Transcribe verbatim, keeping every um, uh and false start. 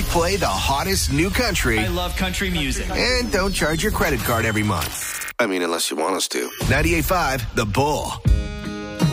play the hottest new country. I love country music. And don't charge your credit card every month. I mean, unless you want us to. ninety-eight point five The Bull.